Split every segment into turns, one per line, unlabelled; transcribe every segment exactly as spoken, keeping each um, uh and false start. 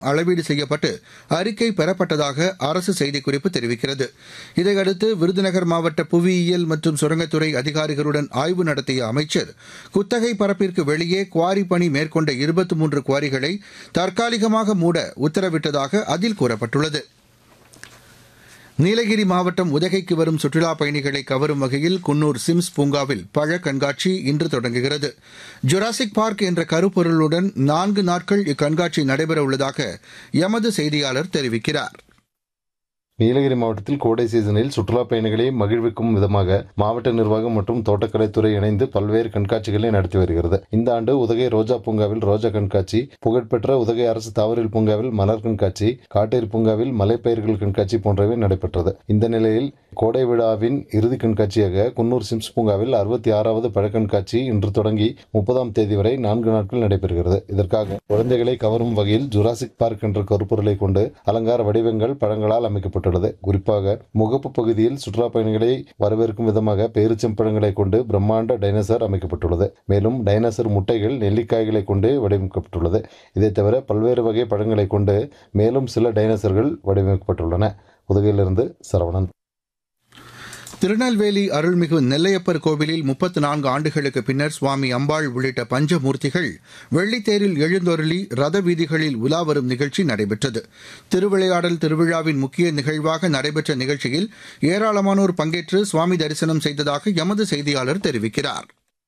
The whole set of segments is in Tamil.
அளவீடு செய்யப்பட்டு அறிக்கை பெறப்பட்டதாக அரசு செய்திக்குறிப்பு தெரிவிக்கிறது. இதையடுத்து விருதுநகர் மாவட்ட புவியியல் மற்றும் சுரங்கத்துறை அதிகாரிகளுடன் ஆய்வு நடத்திய அமைச்சர் குத்தகை பரப்பிற்கு வெளியே குவாரி பணி மேற்கொண்ட இருபத்தி மூன்று குவாரிகளை தற்காலிகமாக மூட உத்தரவிட்டதாக அதில் கூறப்பட்டுள்ளது. நீலகிரி மாவட்டம் உதகைக்கு வரும் சுற்றுலாப் பயணிகளை கவரும் வகையில் குன்னூர் சிம்ஸ் பூங்காவில் பழ கண்காட்சி இன்று தொடங்குகிறது. ஜுராசிக் பார்க் என்ற கருப்பொருளுடன் நான்கு நாட்கள் இக்கண்காட்சி நடைபெறவுள்ளதாக எமது செய்தியாளர் தெரிவிக்கிறார்.
நீலகிரி மாவட்டத்தில் கோடை சீசனில் சுற்றுலாப் பயணிகளை மகிழ்விக்கும் விதமாக மாவட்ட நிர்வாகம் மற்றும் தோட்டக்கலைத்துறை இணைந்து பல்வேறு கண்காட்சிகளை நடத்தி வருகிறது. இந்த ஆண்டு உதகை ரோஜா பூங்காவில் ரோஜா கண்காட்சி, புகழ்பெற்ற உதகை அரசு தாவரவியல் பூங்காவில் மலர் கண்காட்சி, காட்டேரி பூங்காவில் மலைப்பயிர்கள் கண்காட்சி போன்றவை நடைபெற்றது. இந்த நிலையில் கோடை விழாவின் இறுதி கண்காட்சியாக குன்னூர் சிம்ஸ் பூங்காவில் அறுபத்தி ஆறாவது பழ கண்காட்சி இன்று தொடங்கி முப்பதாம் தேதி வரை நான்கு நாட்கள் நடைபெறுகிறது. இதற்காக குழந்தைகளை கவரும் வகையில் ஜுராசிக் பார்க் என்ற கருப்பொருளை கொண்டு அலங்கார வடிவங்கள் பழங்களால் அமைக்கப்பட்டுள்ளது. குறிப்பாக முகப்பு பகுதியில் சுற்றுலா பயணிகளை வரவேற்கும் விதமாக பேரிச்சம்பழங்களை கொண்டு பிரம்மாண்ட டைனோசர் அமைக்கப்பட்டுள்ளது. மேலும் டைனோசர் முட்டைகள் நெல்லிக்காய்களை கொண்டு வடிவமைக்கப்பட்டுள்ளது. இதை தவிர பல்வேறு வகை பழங்களை கொண்டு மேலும் சில டைனோசர்கள் வடிவமைக்கப்பட்டுள்ளன. உதகையிலிருந்து சரவணன்.
திருநெல்வேலி அருள்மிகு நெல்லையப்பர் கோவிலில் முப்பத்து நான்கு ஆண்டுகளுக்கு பின்னர் சுவாமி அம்பாள் உள்ளிட்ட பஞ்சமூர்த்திகள் வெள்ளித்தேரில் எழுந்தொருளி ரத வீதிகளில் உலா வரும் நிகழ்ச்சி நடைபெற்றது. திருவிளையாடல் திருவிழாவின் முக்கிய நிகழ்வாக நடைபெற்ற நிகழ்ச்சியில் ஏராளமானோர் பங்கேற்று சுவாமி தரிசனம் செய்ததாக எமது செய்தியாளர் தெரிவிக்கிறார்.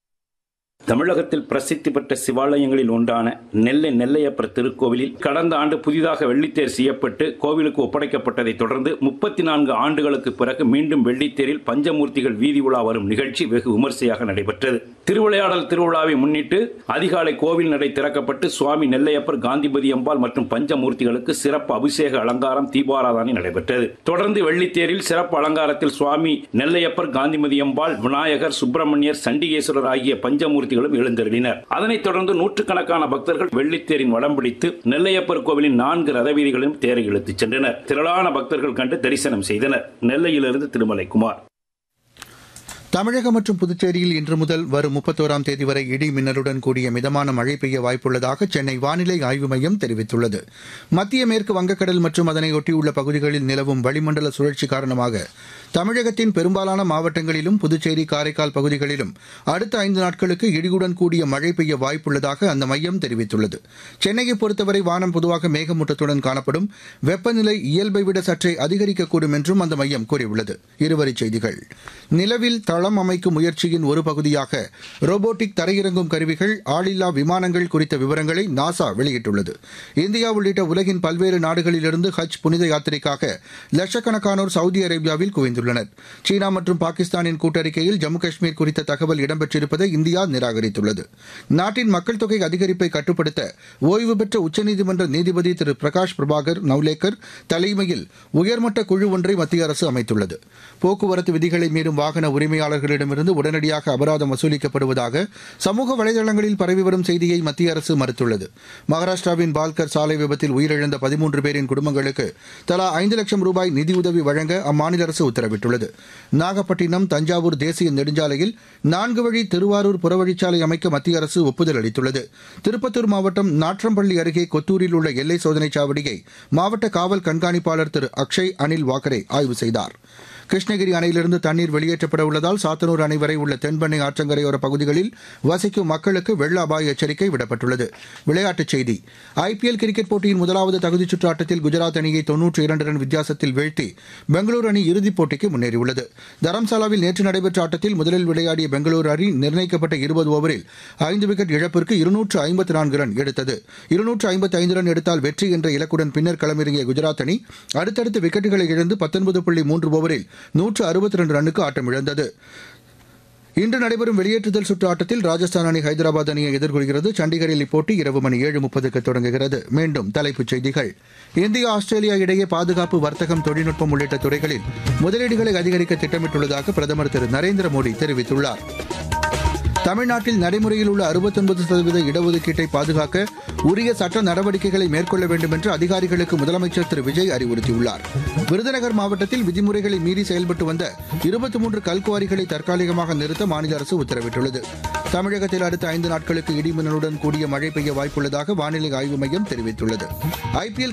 தமிழகத்தில் பிரசித்தி பெற்ற சிவாலயங்களில் ஒன்றான நெல்லை நெல்லையப்பர் திருக்கோவிலில் கடந்த ஆண்டு புதிதாக வெள்ளித்தேர் செய்யப்பட்டு கோவிலுக்கு ஒப்படைக்கப்பட்டதை தொடர்ந்து முப்பத்தி நான்கு ஆண்டுகளுக்கு பிறகு மீண்டும் வெள்ளித்தேரில் பஞ்சமூர்த்திகள் வீதி உலா வரும் நிகழ்ச்சி வெகு விமர்சையாக நடைபெற்றது. திருவிளையாடல் திருவிழாவை முன்னிட்டு அதிகாலை கோவில் நடை திறக்கப்பட்டு சுவாமி நெல்லையப்பர், காந்திபதி அம்பாள் மற்றும் பஞ்சமூர்த்திகளுக்கு சிறப்பு அபிஷேக அலங்காரம், தீபாராதனை நடைபெற்றது. தொடர்ந்து வெள்ளித்தேரில் சிறப்பு அலங்காரத்தில் சுவாமி நெல்லையப்பர், காந்திமதி அம்பாள், விநாயகர், சுப்பிரமணியர், சண்டிகேஸ்வரர் ஆகிய பஞ்சமூர்த்தி எழுந்தருளினர். அதனைத் தொடர்ந்து நூற்றுக்கணக்கான பக்தர்கள் வெள்ளித்தேரின் வடம் பிடித்து நெல்லையப்பர் கோவிலின் நான்கு ரத வீதிகளிலும் தேரை இழுத்துச் சென்றனர். திரளான பக்தர்கள் கண்டு தரிசனம் செய்தனர். நெல்லையிலிருந்து திருமலைக்குமார்.
தமிழகம் மற்றும் புதுச்சேரியில் இன்று முதல் வரும் முப்பத்தோராம் தேதி வரை இடி மின்னலுடன் கூடிய மிதமான மழை பெய்ய வாய்ப்புள்ளதாக சென்னை வானிலை ஆய்வு மையம் தெரிவித்துள்ளது. மத்திய மேற்கு வங்கக்கடல் மற்றும் அதனை ஒட்டியுள்ள பகுதிகளில் நிலவும் வளிமண்டல சுழற்சி காரணமாக தமிழகத்தின் பெரும்பாலான மாவட்டங்களிலும் புதுச்சேரி, காரைக்கால் பகுதிகளிலும் அடுத்த ஐந்து நாட்களுக்கு இடியுடன் கூடிய மழை பெய்ய வாய்ப்புள்ளதாக அந்த மையம் தெரிவித்துள்ளது. சென்னையை பொறுத்தவரை வானம் பொதுவாக மேகமூட்டத்துடன் காணப்படும். வெப்பநிலை இயல்பை விட சற்றே அதிகரிக்கக்கூடும் என்றும் அந்த மையம் கூறியுள்ளது. இருவரிச் செய்திகள். நிலவில் தளம் அமைக்கும் முயற்சியின் ஒரு பகுதியாக ரோபோட்டிக் தரையிறங்கும் கருவிகள், ஆளில்லா விமானங்கள் குறித்த விவரங்களை நாசா வெளியிட்டுள்ளது. இந்தியா உள்ளிட்ட உலகின் பல்வேறு நாடுகளிலிருந்து ஹஜ் புனித யாத்திரைக்காக லட்சக்கணக்கானோர் சவுதி அரேபியாவில் குவிந்துள்ளனர். சீனா மற்றும் பாகிஸ்தானின் கூட்டறிக்கையில் ஜம்மு காஷ்மீர் குறித்த தகவல் இடம்பெற்றிருப்பதை இந்தியா நிராகரித்துள்ளது. நாட்டின் மக்கள் தொகை அதிகரிப்பை கட்டுப்படுத்த ஓய்வு பெற்ற உச்சநீதிமன்ற நீதிபதி திரு பிரகாஷ் பிரபாகர் நவ்லேக்கர் தலைமையில் உயர்மட்ட குழு ஒன்றை மத்திய அரசு அமைத்துள்ளது. போக்குவரத்து விதிகளை மீறும் வாகன உரிமையாளர்களிடமிருந்து உடனடியாக அபராதம் வசூலிக்கப்படுவதாக சமூக வலைதளங்களில் பரவி வரும் செய்தியை மத்திய அரசு மறுத்துள்ளது. மகாராஷ்டிராவின் பால்கர் சாலை விபத்தில் உயிரிழந்த பதிமூன்று பேரின் குடும்பங்களுக்கு தலா ஐந்து லட்சம் ரூபாய் நிதியுதவி வழங்க அம்மாநில அரசு உத்தரவிட்டுள்ளது. நாகப்பட்டினம் தஞ்சாவூர் தேசிய நெடுஞ்சாலையில் நான்கு வழி திருவாரூர் புறவழிச்சாலை அமைக்க மத்திய அரசு ஒப்புதல் அளித்துள்ளது. திருப்பத்தூர் மாவட்டம் நாற்றம்பள்ளி அருகே கொத்தூரில் உள்ள எல்லை சோதனைச் சாவடியை மாவட்ட காவல் கண்காணிப்பாளர் திரு அக்ஷய் அனில் வாக்கரே ஆய்வு செய்தார். கிருஷ்ணகிரி அணையிலிருந்து தண்ணீர் வெளியேற்றப்பட உள்ளதால் சாத்தனூர் அணை வரை உள்ள தென்பெண்ணை ஆற்றங்கரையோர பகுதிகளில் வசிக்கும் மக்களுக்கு வெள்ள அபாய எச்சரிக்கை விடப்பட்டுள்ளது. விளையாட்டுச் செய்தி. ஐபிஎல் கிரிக்கெட் போட்டியின் முதலாவது தகுதிச் சுற்று ஆட்டத்தில் குஜராத் அணியை தொன்னூற்றி இரண்டு ரன் வித்தியாசத்தில் வீழ்த்தி பெங்களூரு அணி இறுதிப் போட்டிக்கு முன்னேறியுள்ளது. தரம்சாலாவில் நேற்று நடைபெற்ற ஆட்டத்தில் முதலில் விளையாடிய பெங்களூரு அணி நிர்ணயிக்கப்பட்ட இருபது ஓவரில் ஐந்து விக்கெட் இழப்பிற்கு இருநூற்று ஐம்பத்து நான்கு ரன் எடுத்தது. இருநூற்று ஐம்பத்தி ஐந்து ரன் எடுத்தால் வெற்றி என்ற இலக்குடன் பின்னர் களமிறங்கிய குஜராத் அணி அடுத்தடுத்து விக்கெட்டுகளை இழந்து பத்தொன்பது புள்ளி மூன்று ஓவரில் நூற்று அறுபத்தி இரண்டு ரன்னுக்கு ஆட்டம் இழந்தது. இன்று நடைபெறும் வெளியேற்றுதல் சுற்று ஆட்டத்தில் ராஜஸ்தான் அணி ஹைதராபாத் அணியை எதிர்கொள்கிறது. சண்டிகரில் இப்போட்டி இரவு மணி ஏழு முப்பதுக்கு தொடங்குகிறது. மீண்டும் தலைப்புச் செய்திகள். இந்தியா ஆஸ்திரேலியா இடையே பாதுகாப்பு, வர்த்தகம், தொழில்நுட்பம் உள்ளிட்ட துறைகளில் முதலீடுகளை அதிகரிக்க திட்டமிட்டுள்ளதாக பிரதமர் திரு நரேந்திர மோடி தெரிவித்துள்ளார். தமிழ்நாட்டில் நடைமுறையில் உள்ள அறுபத்தொன்பது சதவீத இடஒதுக்கீட்டை பாதுகாக்க உரிய சட்ட நடவடிக்கைகளை மேற்கொள்ள வேண்டும் என்று அதிகாரிகளுக்கு முதலமைச்சர் திரு விஜய் அறிவுறுத்தியுள்ளார். விருதுநகர் மாவட்டத்தில் விதிமுறைகளை மீறி செயல்பட்டு வந்த இருபத்தி மூன்று கல்குவாரிகளை தற்காலிகமாக நிறுத்த மாநில அரசு உத்தரவிட்டுள்ளது. தமிழகத்தில் அடுத்த ஐந்து நாட்களுக்கு இடிமின்னலுடன் கூடிய மழை பெய்ய வாய்ப்புள்ளதாக வானிலை ஆய்வு மையம் தெரிவித்துள்ளது. ஐபிஎல்